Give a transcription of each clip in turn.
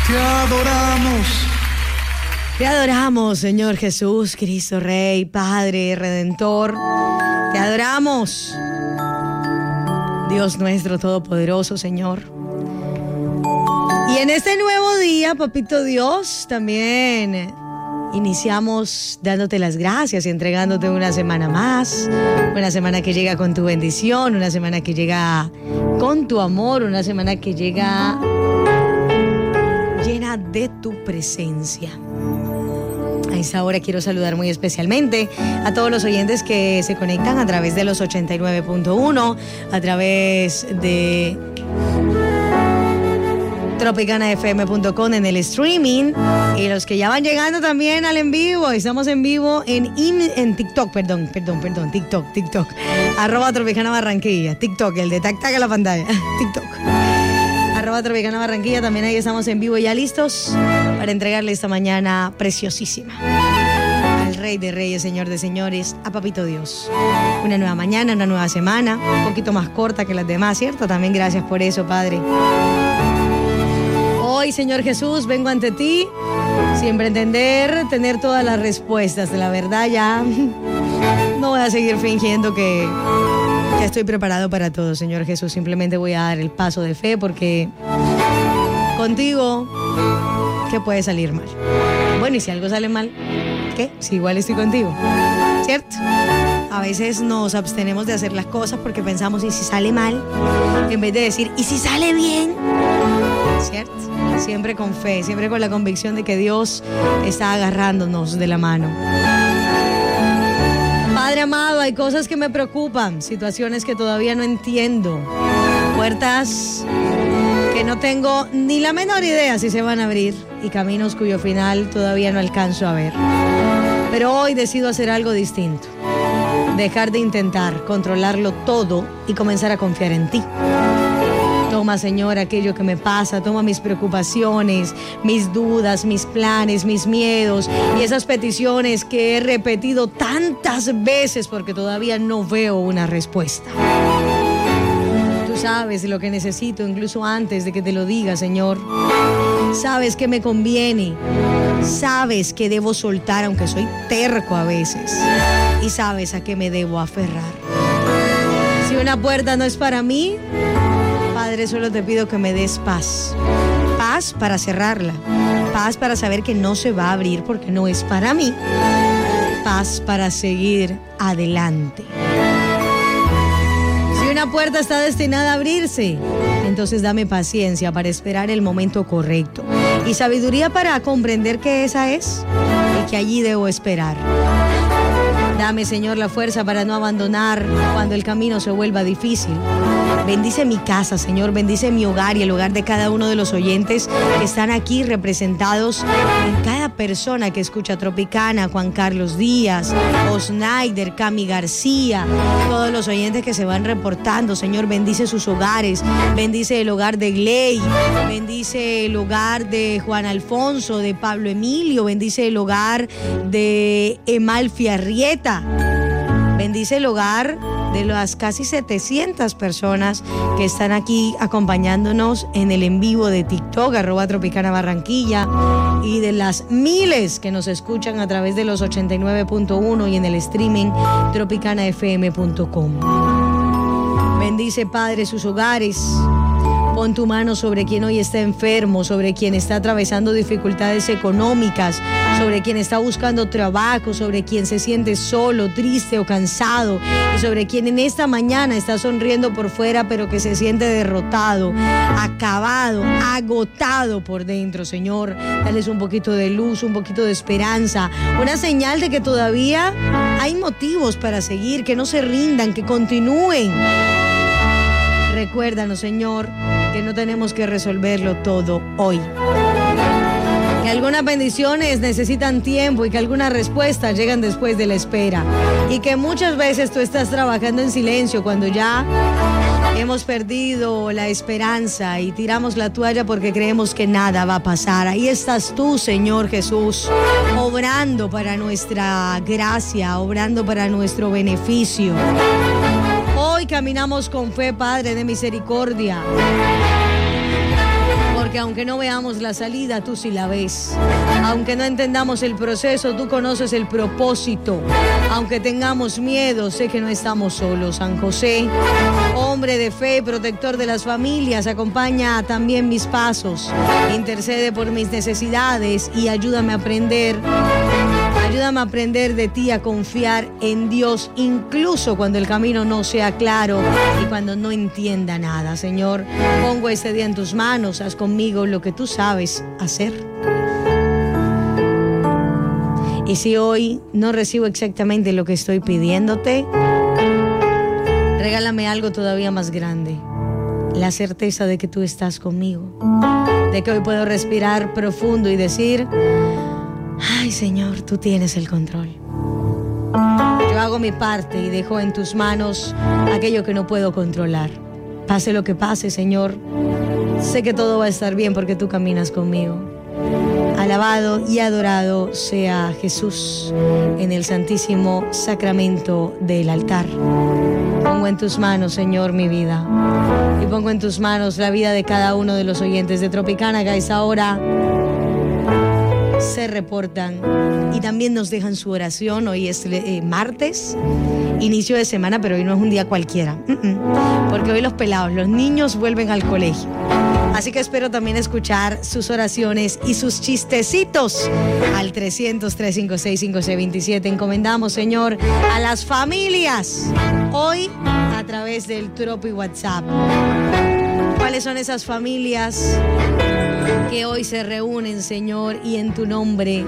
Te adoramos. Te adoramos, Señor Jesús, Cristo Rey, Padre, Redentor. Te adoramos, Dios nuestro todopoderoso, Señor. Y en este nuevo día, Papito Dios, también iniciamos dándote las gracias y entregándote una semana más. Una semana que llega con tu bendición, una semana que llega con tu amor, una semana que llega llena de tu presencia. A esta hora quiero saludar muy especialmente a todos los oyentes que se conectan a través de los 89.1, a través de tropicanafm.com en el streaming, y los que ya van llegando también al en vivo. Estamos en vivo en TikTok, TikTok, @Tropicana Barranquilla, TikTok, el de tac tac a la pantalla, TikTok. @Tropicana Barranquilla, también ahí estamos en vivo ya listos para entregarle esta mañana preciosísima al Rey de Reyes, Señor de Señores, a Papito Dios. Una nueva mañana, una nueva semana, un poquito más corta que las demás, ¿cierto? También gracias por eso, Padre. Hoy, Señor Jesús, vengo ante ti sin pretender tener todas las respuestas. La verdad, ya no voy a seguir fingiendo que ya estoy preparado para todo, Señor Jesús. Simplemente voy a dar el paso de fe porque contigo, ¿qué puede salir mal? Bueno, y si algo sale mal, ¿qué? Si igual estoy contigo, ¿cierto? A veces nos abstenemos de hacer las cosas porque pensamos, ¿y si sale mal? En vez de decir, ¿y si sale bien? ¿Cierto? Siempre con fe, siempre con la convicción de que Dios está agarrándonos de la mano. Padre amado, hay cosas que me preocupan, situaciones que todavía no entiendo, puertas que no tengo ni la menor idea si se van a abrir y caminos cuyo final todavía no alcanzo a ver. Pero hoy decido hacer algo distinto, dejar de intentar controlarlo todo y comenzar a confiar en ti. Toma, Señor, aquello que me pasa, toma mis preocupaciones, mis dudas, mis planes, mis miedos y esas peticiones que he repetido tantas veces porque todavía no veo una respuesta. Tú sabes lo que necesito incluso antes de que te lo diga, Señor. Sabes que me conviene, sabes que debo soltar aunque soy terco a veces y sabes a qué me debo aferrar. Si una puerta no es para mí, Padre, solo te pido que me des paz. Paz para cerrarla. Paz para saber que no se va a abrir porque no es para mí. Paz para seguir adelante. Si una puerta está destinada a abrirse, entonces dame paciencia para esperar el momento correcto. Y sabiduría para comprender que esa es y que allí debo esperar. Dame, Señor, la fuerza para no abandonar cuando el camino se vuelva difícil. Bendice mi casa, Señor, bendice mi hogar y el hogar de cada uno de los oyentes que están aquí representados en cada persona que escucha Tropicana, Juan Carlos Díaz, Osnaider, Cami García, todos los oyentes que se van reportando, Señor, bendice sus hogares, bendice el hogar de Gley, bendice el hogar de Juan Alfonso, de Pablo Emilio, bendice el hogar de Emalfi Arrieta, bendice el hogar de las casi 700 personas que están aquí acompañándonos en el en vivo de TikTok, @Tropicana Barranquilla, y de las miles que nos escuchan a través de los 89.1 y en el streaming tropicanafm.com. Bendice, Padre, sus hogares. Pon tu mano sobre quien hoy está enfermo, sobre quien está atravesando dificultades económicas, sobre quien está buscando trabajo, sobre quien se siente solo, triste o cansado, y sobre quien en esta mañana está sonriendo por fuera, pero que se siente derrotado, acabado, agotado por dentro. Señor, dales un poquito de luz, un poquito de esperanza, una señal de que todavía hay motivos para seguir, que no se rindan, que continúen. Recuérdanos, Señor, que no tenemos que resolverlo todo hoy. Que algunas bendiciones necesitan tiempo y que algunas respuestas llegan después de la espera. Y que muchas veces tú estás trabajando en silencio cuando ya hemos perdido la esperanza y tiramos la toalla porque creemos que nada va a pasar. Ahí estás tú, Señor Jesús, obrando para nuestra gracia, obrando para nuestro beneficio. Hoy caminamos con fe, Padre de misericordia, porque aunque Aunque no veamos la salida, tú sí la ves. Aunque no entendamos el proceso, tú conoces el propósito. Aunque tengamos miedo, sé que no estamos solos. San José, hombre de fe, protector de las familias, acompaña también mis pasos, intercede por mis necesidades y ayúdame a aprender de ti, a confiar en Dios, incluso cuando el camino no sea claro y cuando no entienda nada. Señor, pongo este día en tus manos, haz conmigo lo que tú sabes hacer. Y si hoy no recibo exactamente lo que estoy pidiéndote, regálame algo todavía más grande, la certeza de que tú estás conmigo, de que hoy puedo respirar profundo y decir: ay, Señor, tú tienes el control. Yo hago mi parte y dejo en tus manos aquello que no puedo controlar. Pase lo que pase, Señor, sé que todo va a estar bien porque tú caminas conmigo. Alabado y adorado sea Jesús en el santísimo sacramento del altar. Pongo en tus manos, Señor, mi vida. Y pongo en tus manos la vida de cada uno de los oyentes de Tropicana que a esa hora se reportan y también nos dejan su oración. Hoy es martes, inicio de semana, pero hoy no es un día cualquiera, porque hoy los pelados, los niños vuelven al colegio. Así que espero también escuchar sus oraciones y sus chistecitos al 300-356-5627. Encomendamos, Señor, a las familias hoy a través del Tropi WhatsApp. ¿Cuáles son esas familias que hoy se reúnen, Señor, y en tu nombre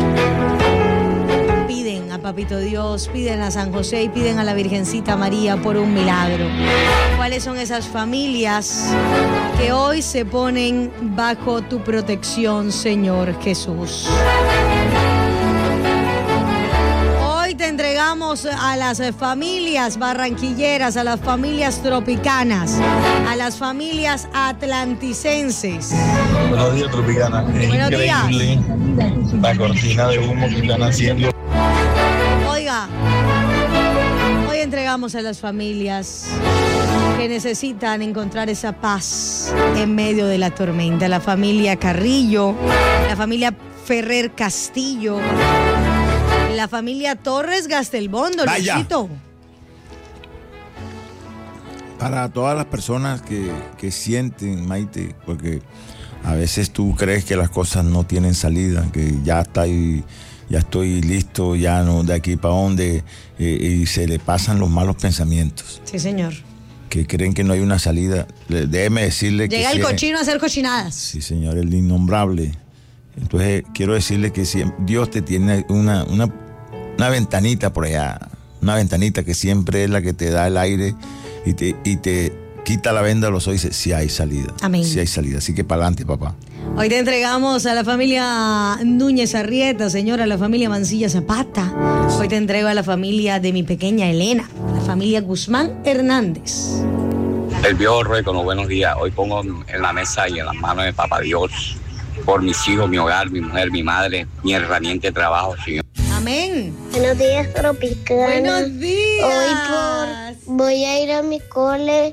piden a Papito Dios, piden a San José y piden a la Virgencita María por un milagro? ¿Cuáles son esas familias que hoy se ponen bajo tu protección, Señor Jesús? Hoy te entregamos a las familias barranquilleras, a las familias tropicanas, a las familias atlanticenses. Buenos días, Tropicana. Es Buenos increíble días. la cortina de humo que están haciendo. Oiga, hoy entregamos a las familias que necesitan encontrar esa paz en medio de la tormenta. La familia Carrillo, la familia Ferrer Castillo, la familia Torres Gastelbón, Dolorcito. Para todas las personas que sienten, Maite, porque a veces tú crees que las cosas no tienen salida, que ya estoy listo, ya no, de aquí para dónde, y se le pasan los malos pensamientos. Sí, señor. Que creen que no hay una salida. Déjeme decirle que... Llega el cochino a hacer cochinadas. Sí, señor, el innombrable. Entonces, quiero decirle que Dios te tiene una ventanita por allá, una ventanita que siempre es la que te da el aire y te quita la venda de los ojos y dice: sí hay salida. Amén. Sí hay salida, así que para adelante, papá. Hoy te entregamos a la familia Núñez Arrieta, Señor, a la familia Mancilla Zapata. Hoy te entrego a la familia de mi pequeña Elena, a la familia Guzmán Hernández. El viejo Rueco, buenos días. Hoy pongo en la mesa y en las manos de Papá Dios por mis hijos, mi hogar, mi mujer, mi madre, mi herramienta de trabajo, Señor. Amén. Buenos días, Tropicana. Buenos días. Hoy voy a ir a mi cole.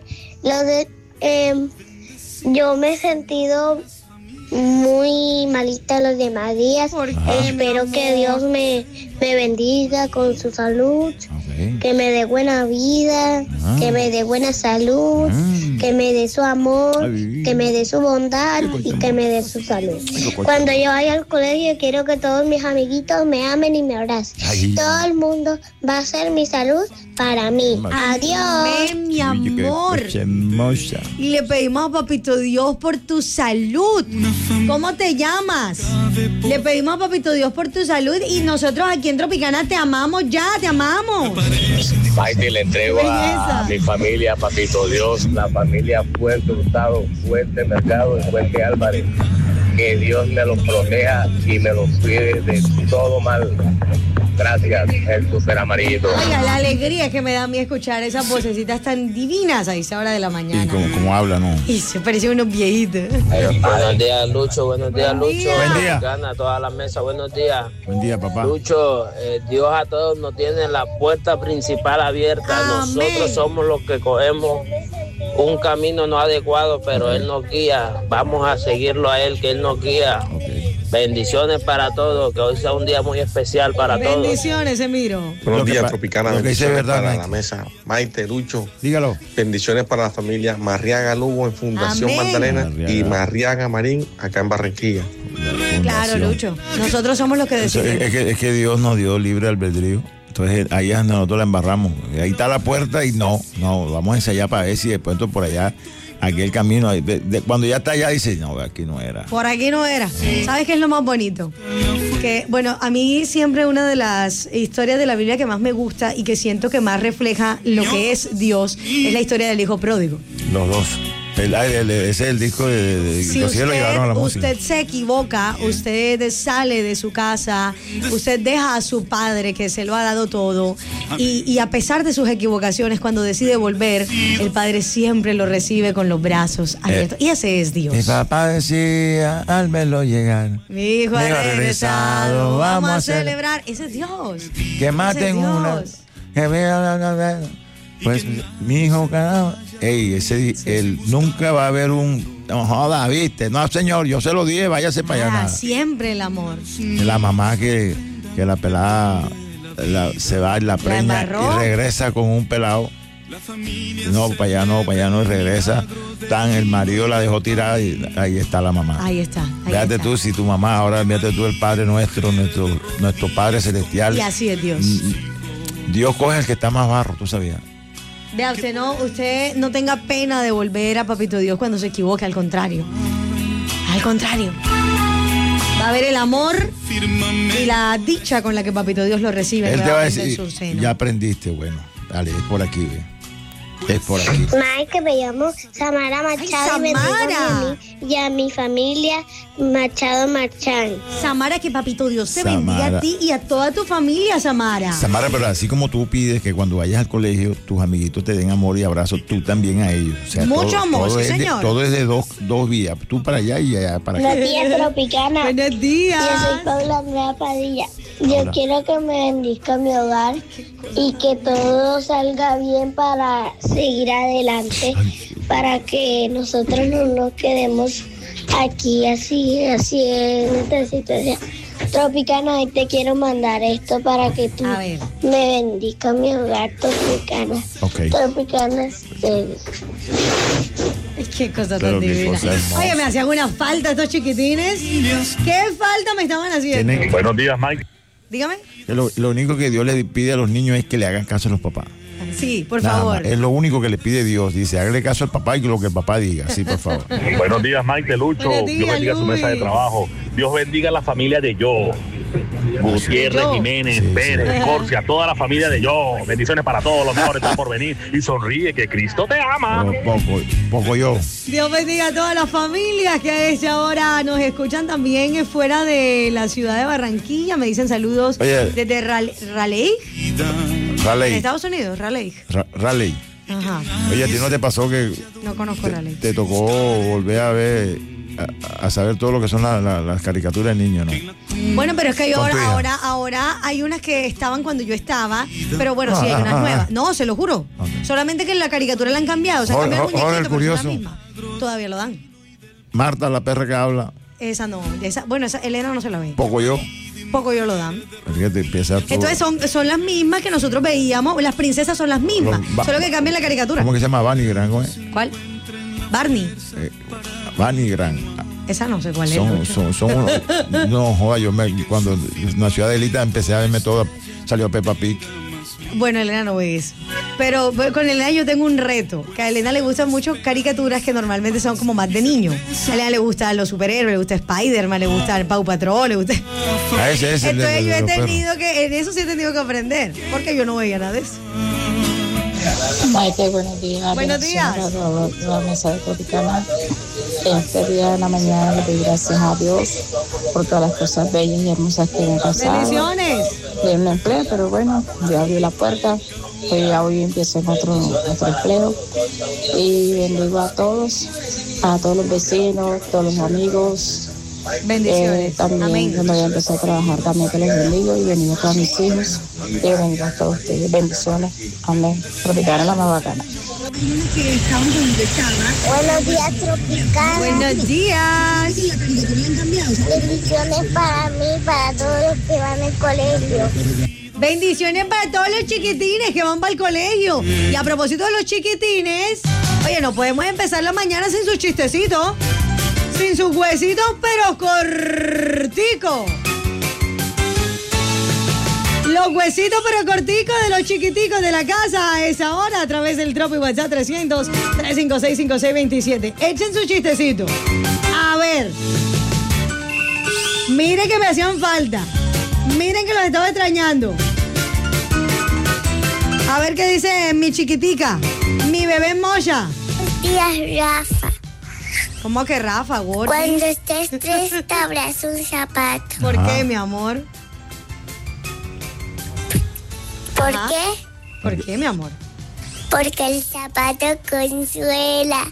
Yo me he sentido muy malita los demás días. Espero que Dios me bendiga con su salud, que me dé buena vida, que me dé buena salud, que me dé su amor, que me dé su bondad y que me dé su salud. Cuando yo vaya al colegio quiero que todos mis amiguitos me amen y me abracen. Todo el mundo va a ser mi salud para mí. Adiós. Amén, mi amor. Y le pedimos a Papito Dios por tu salud. ¿Cómo te llamas? Le pedimos a Papito Dios por tu salud y nosotros aquí en Tropicana te amamos ya, te amamos. Maite, le entrego a mi familia, Papito Dios, la familia Puente Hurtado, Fuente Mercado y Fuente Álvarez. Que Dios me los proteja y me los cuide de todo mal. Gracias, el Super Amarillito. Oiga, la alegría que me da a mí escuchar esas vocecitas tan divinas a esa hora de la mañana. Y como habla, ¿no? Y se parecen unos viejitos. Buenos días, Lucho. Buenos días, Lucho. Buen día. Gana toda la mesa. Buenos días. Buen día, papá. Lucho, Dios a todos nos tiene la puerta principal abierta. Amén. Nosotros somos los que cogemos un camino no adecuado, pero Él nos guía. Vamos a seguirlo a Él, que Él nos guía. Bendiciones para todos, que hoy sea un día muy especial para todos. Bendiciones, Emiro. Buenos días, Tropicana. Bendiciones verdad, para Maite. la mesa. Maite, Lucho. Dígalo. Bendiciones para la familia Marriaga Lugo en Fundación Amén. Magdalena Marriaga. y Marriaga Marín acá en Barranquilla. Claro, Lucho. Nosotros somos los que Eso decimos. es que Dios nos dio libre albedrío. Entonces ahí es donde nosotros la embarramos. Ahí está la puerta y no, vamos a ensayar para ver si después por allá, aquel camino, cuando ya está allá dice, no, aquí no era. Por aquí no era. ¿Sabes qué es lo más bonito? Que, bueno, a mí siempre una de las historias de la Biblia que más me gusta y que siento que más refleja lo que es Dios es la historia del hijo pródigo. Los dos. Ese es el disco de Si inclusive lo llevaron a la música. usted se equivoca, usted sale de su casa, usted deja a su padre que se lo ha dado todo y a pesar de sus equivocaciones, cuando decide volver, el padre siempre lo recibe con los brazos abiertos. Y ese es Dios. Mi papá decía al verlo llegar, Mi hijo ha regresado, vamos a celebrar. Ese es Dios. que maten Ese es una, Dios. que vean, pues mi hijo, caramba. Ey, él nunca va a haber no joda, viste, no señor, yo se lo dije, váyase para allá. Para Nada. siempre el amor. La mamá que la pelada se va y la preña embarró. y regresa con un pelado. No, para allá no, y regresa. El marido la dejó tirada y ahí está la mamá. Ahí está. Fíjate tú, si tu mamá, ahora fíjate tú el Padre nuestro Padre Celestial. Y así es Dios. Dios coge el que está más barro, ¿tú sabías? Vea, usted no tenga pena de volver a Papito Dios cuando se equivoque, al contrario. Al contrario. Va a haber el amor y la dicha con la que Papito Dios lo recibe Él te va a nuevamente decir, en su seno. ya aprendiste, bueno, dale, es por aquí, ve. Es por aquí. Mae, que me llamo Samara Machado y Samara. y a mi familia Machado Machán. Samara, que Papito Dios te Samara. bendiga a ti y a toda tu familia, Samara. Samara, pero así como tú pides que cuando vayas al colegio tus amiguitos te den amor y abrazo, tú también a ellos. O sea, Mucho amor, sí, es señor. todo es de dos vías, tú para allá y allá para acá. Buenos días, Tropicana. Buenos días. Yo soy Paula Andrea Padilla. Yo Hola. quiero que me bendiga mi hogar y que todo salga bien para seguir adelante, para que nosotros no nos quedemos aquí así en esta situación. Tropicana, hoy te quiero mandar esto para que tú A ver. me bendiga mi hogar, Tropicana. Ok. Tropicana, Qué cosa Pero tan qué divina. cosa hermosa. Oye, me hacían una falta estos chiquitines. ¿Qué falta me estaban haciendo? Tienen- Buenos días, Mike. Dígame. Lo único que Dios le pide a los niños es que le hagan caso a los papás. Sí, por Nada favor. más. Es lo único que le pide Dios. Dice, hágale caso al papá y lo que el papá diga. Sí, por favor. Buenos días, Mike de Lucho. Buenos días, Dios bendiga su mesa de Luis. trabajo. Dios bendiga a la familia de Yo. Gutiérrez, Yo. Jiménez, Sí, Pérez, Corsia, toda la familia de Yo. Bendiciones para todos, los mejores están por venir. Y sonríe que Cristo te ama. Pero poco yo. Dios bendiga a todas las familias que a esta hora nos escuchan también fuera de la ciudad de Barranquilla. Me dicen saludos Oye. desde Raleigh, en Raleigh. Estados Unidos, Raleigh. Raleigh. Ajá, Oye, ¿a ti no te pasó que no conozco Raleigh. te tocó volver a ver, a saber todo lo que son las caricaturas de niños, ¿no? Bueno, pero es que Con tu hija. ahora hay unas que estaban cuando yo estaba, pero bueno, sí hay unas nuevas. No, se lo juro. Ok. Solamente que en la caricatura la han cambiado. O sea, Jorge- cambiado el Jorge el muñequito, pero es la Curioso. misma. Todavía lo dan. Marta, la perra que habla, Esa no. Bueno, esa Elena no se la ve. poco yo. Poco yo lo dan. Fíjate, empieza todo. Entonces son las mismas que nosotros veíamos. Las princesas son las mismas. Solo que cambian la caricatura. ¿Cómo que se llama? Barney Gran, ¿cómo es? ¿Cuál? Barney. Barney Gran. Esa no sé cuál es. Son unos. No, joda, cuando nació Adelita empecé a verme toda. Salió Peppa Pig. Bueno, Elena no ve eso. Pero con Elena yo tengo un reto. Que a Elena le gustan mucho caricaturas que normalmente son como más de niño. A Elena le gustan los superhéroes, le gusta Spider-Man, le gusta el Paw Patrol, le gusta... Ah, ese es el de Entonces yo he los perros. tenido que, en eso sí he tenido que aprender. Porque yo no veía nada de eso. Maite, buenos días. Buenos días. Bendiciones a toda la mesa de Tropicana. Este día de la mañana le doy gracias a Dios por todas las cosas bellas y hermosas que me han pasado. Bendiciones. De un empleo, pero bueno, ya abrí la puerta. Hoy empiezo en otro empleo. Y bendigo a todos los vecinos, todos los amigos. Bendiciones. También Amén. cuando ya empecé a trabajar también que les bendigo y bendigo a todos mis hijos y bendigo a todos ustedes. Bendiciones. Amén. Tropicana la más bacana. Buenos días, Tropicana. Buenos días. Bendiciones para mí, para todos los que van al colegio. Bendiciones para todos los chiquitines que van para el colegio. Y a propósito de los chiquitines, oye, no podemos empezar la mañana sin sus chistecitos, sin sus huesitos, pero corticos. Los huesitos pero corticos de los chiquiticos de la casa a esa hora a través del Tropi WhatsApp 300-356-5627. Echen su chistecito. A ver. Miren que me hacían falta. Miren que los estaba extrañando. A ver qué dice mi chiquitica. Mi bebé Mocha. Buenos días, Rafa. ¿Cómo que Rafa, gordo? Cuando estés triste, te abrazo un zapato. ¿Por qué, mi amor? ¿Por Ajá. qué? ¿Por qué, mi amor? Porque el zapato consuela.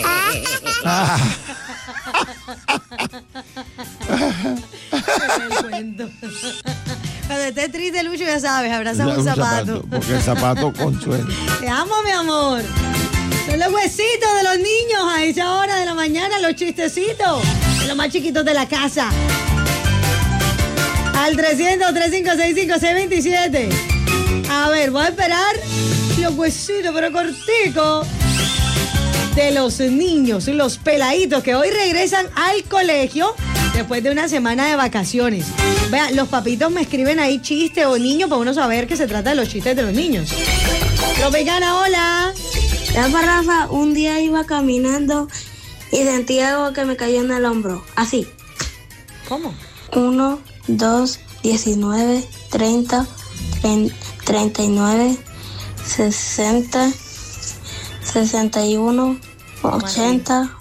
Cuando estés triste, Lucho, ya sabes, abrazas un zapato. Porque el zapato consuela. Te amo, mi amor. Son los huesitos de los niños a esa hora de la mañana, los chistecitos. Los más chiquitos de la casa. Al 300-356-5627. A ver, voy a esperar los huesitos, pero corticos, de los niños, los peladitos que hoy regresan al colegio después de una semana de vacaciones. Vean, los papitos me escriben ahí chistes o niños para uno saber que se trata de los chistes de los niños. Tropicana, hola. Rafa, un día iba caminando y sentí algo que me cayó en el hombro. Así. ¿Cómo? 1, 2, 19, 30, 39, 60, 61, 80,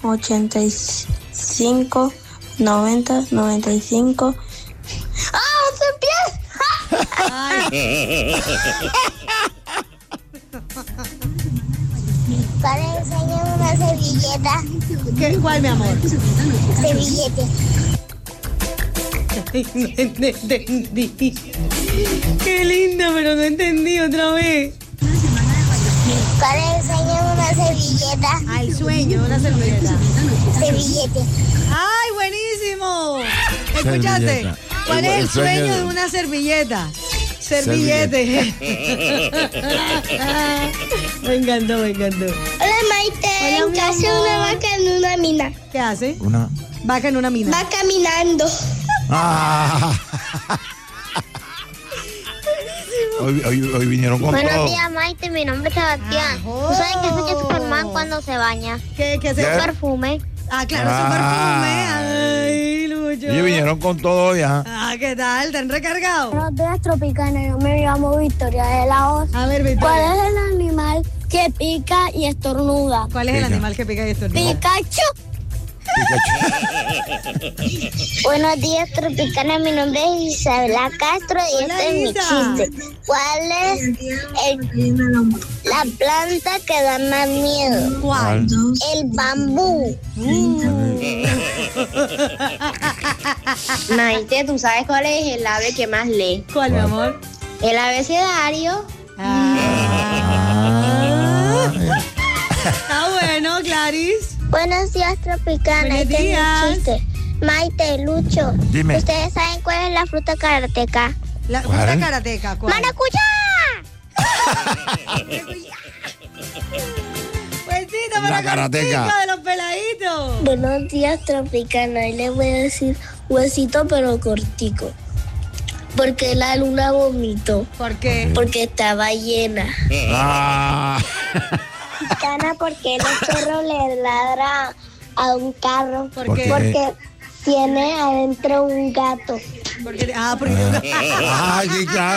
85, 90, 95. ¡Ah, 11 pies! Para enseñar una servilleta. ¿Cuál, mi amor? Servillete. No entendí. Qué linda, pero no entendí otra vez. Para enseñar una servilleta. Ah, el sueño de una servilleta. Servillete. ¡Ay, buenísimo! ¿Escuchaste? Servilleta. ¿Cuál es el sueño de de una servilleta? Servillete. Me encantó, me encantó. Hola, Maite. Hola, En mi casa amor. una vaca en una mina. ¿Qué hace? Una. Vaca en una mina. Va caminando. Ah. Hoy vinieron con Buenos todo. días, Maite. Mi nombre es Sebastián. ¿Tú sabes qué hace Superman cuando se baña? ¿Qué Su hace? perfume. Ah, claro, su perfume. Ay, Lucho. Ellos vinieron con todo ya. Ah, ¿qué tal? ¿Están recargados? Buenos días, Tropicana. Yo me llamo Victoria de la Hoz. A ver, Victoria. ¿Cuál es el animal que pica y estornuda? ¿Cuál es el Pica. animal que pica y estornuda? Pikachu. Buenos días, Tropicana. Mi nombre es Isabela Castro y Hola, este es mi Isa. chiste. ¿Cuál es la planta que da más miedo? ¿Cuál? El bambú. Maite, ¿tú sabes cuál es el ave que más lee? ¿Cuál, mi amor? El abecedario. Está bueno, Clarice. Buenos días, Tropicana. Buenos Este es mi días. chiste. Maite, Lucho. Dime. ¿Ustedes saben cuál es la fruta karateca? La ¿Cuál? fruta karateca, ¿cuál? ¡Maracuyá! Huesito La para karateca. cortico de los peladitos. Buenos días, Tropicana. Y les voy a decir huesito pero cortico. Porque la luna vomitó. ¿Por qué? Porque estaba llena. Ah. Tropicana, porque los perros le ladran a un carro. ¿Por qué? Porque tiene adentro un gato. Porque Ah, sí, claro.